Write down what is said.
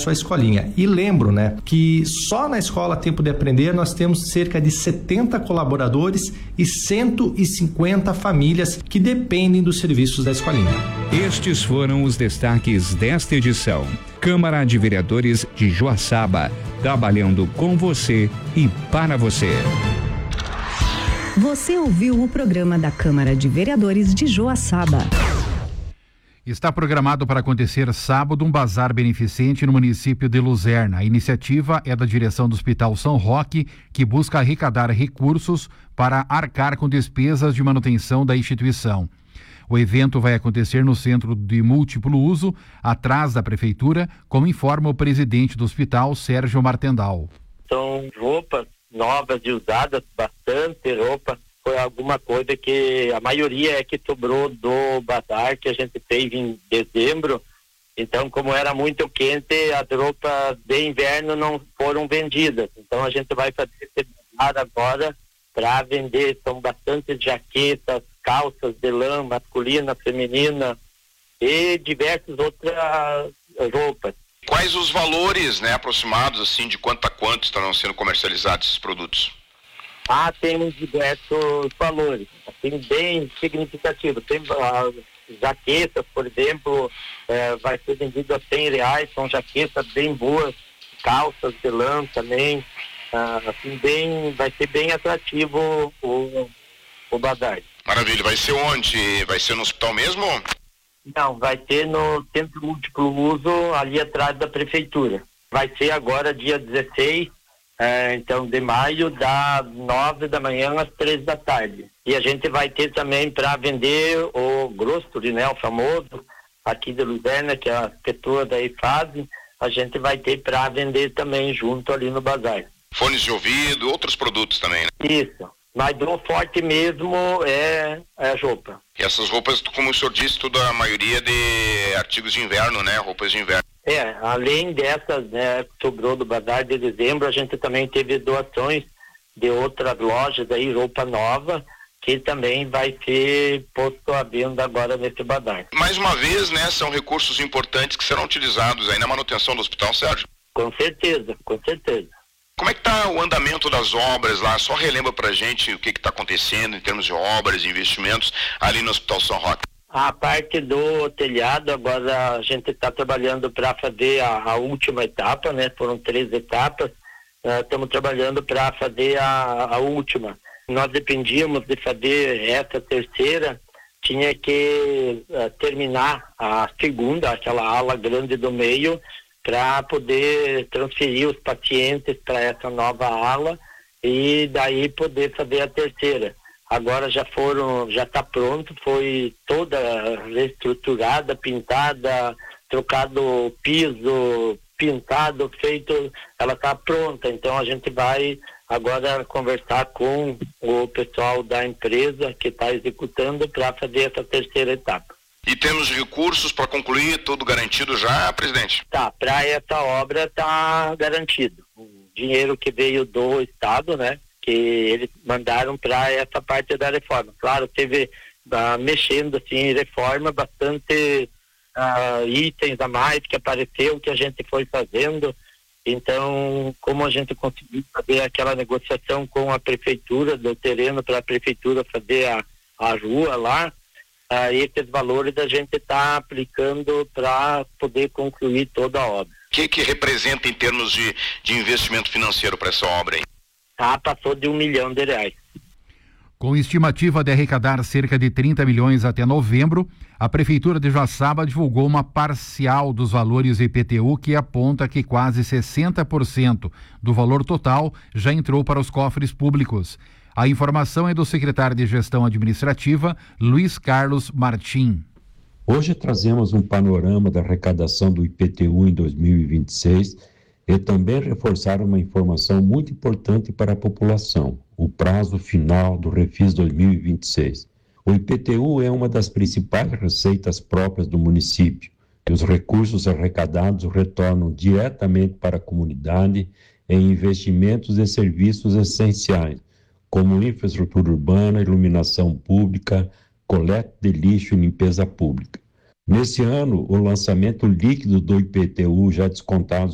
sua escolinha. E lembro, né, que só na Escola Tempo de Aprender nós temos cerca de 70 colaboradores e 150 famílias que dependem dos serviços da escolinha. Estes foram os destaques desta edição. Câmara de Vereadores de Joaçaba, trabalhando com você e para você. Você ouviu o programa da Câmara de Vereadores de Joaçaba. Está programado para acontecer sábado um bazar beneficente no município de Luzerna. A iniciativa é da direção do Hospital São Roque, que busca arrecadar recursos para arcar com despesas de manutenção da instituição. O evento vai acontecer no Centro de Múltiplo Uso, atrás da Prefeitura, como informa o presidente do hospital, Sérgio Martendal. São roupas novas e usadas, bastante roupa. Foi alguma coisa que a maioria é que sobrou do bazar que a gente fez em dezembro. Então, como era muito quente, as roupas de inverno não foram vendidas. Então, a gente vai fazer esse bazar agora para vender. São bastante jaquetas, calças de lã masculina, feminina e diversas outras roupas. Quais os valores, né, aproximados, assim, de quanto a quanto estarão sendo comercializados esses produtos? Temos diversos valores, assim, bem significativos. Tem jaquetas, por exemplo, vai ser vendido a R$100, são jaquetas bem boas, calças de lã também, assim, vai ser bem atrativo o bazar. Maravilha, vai ser onde? Vai ser no hospital mesmo? Não, vai ser no Centro Múltiplo Uso, ali atrás da Prefeitura. Vai ser agora dia 16, então, de maio, das 9 da manhã às 3 da tarde. E a gente vai ter também para vender o Grostoli, né, o famoso, aqui de Luzerna, que as pessoas daí fazem, a gente vai ter para vender também junto ali no bazar. Fones de ouvido, outros produtos também, né? Isso. Mas o forte mesmo é a roupa. E essas roupas, como o senhor disse, tudo a maioria de artigos de inverno, né? Roupas de inverno. Além dessas, né, que sobrou do bazar de dezembro, a gente também teve doações de outras lojas aí, roupa nova, que também vai ser posto à venda agora nesse bazar. Mais uma vez, né, são recursos importantes que serão utilizados aí na manutenção do hospital, Sérgio? Com certeza, com certeza. Como é que está o andamento das obras lá? Só relembra pra gente o que está acontecendo em termos de obras e investimentos ali no Hospital São Roque. A parte do telhado, agora a gente está trabalhando para fazer a última etapa, né? Foram 3 etapas, estamos trabalhando para fazer a última. Nós dependíamos de fazer essa terceira, tinha que terminar a segunda, aquela ala grande do meio, para poder transferir os pacientes para essa nova ala e daí poder fazer a terceira. Agora já está pronto, foi toda reestruturada, pintada, trocado piso, pintado, feito, ela está pronta. Então a gente vai agora conversar com o pessoal da empresa que está executando para fazer essa terceira etapa. E temos recursos para concluir, tudo garantido já, presidente? Tá, para essa obra está garantido. O dinheiro que veio do Estado, né, que eles mandaram para essa parte da reforma. Claro, teve, mexendo assim em reforma, bastante itens a mais que apareceu, que a gente foi fazendo. Então, como a gente conseguiu fazer aquela negociação com a prefeitura, do terreno para a prefeitura fazer a rua lá, esses valores a gente está aplicando para poder concluir toda a obra. O que representa em termos de investimento financeiro para essa obra aí? Passou de R$1 milhão. Com estimativa de arrecadar cerca de 30 milhões até novembro, a Prefeitura de Joaçaba divulgou uma parcial dos valores IPTU que aponta que quase 60% do valor total já entrou para os cofres públicos. A informação é do secretário de Gestão Administrativa, Luiz Carlos Martim. Hoje trazemos um panorama da arrecadação do IPTU em 2026 e também reforçar uma informação muito importante para a população, o prazo final do Refis 2026. O IPTU é uma das principais receitas próprias do município e os recursos arrecadados retornam diretamente para a comunidade em investimentos e serviços essenciais, como infraestrutura urbana, iluminação pública, coleta de lixo e limpeza pública. Nesse ano, o lançamento líquido do IPTU já descontado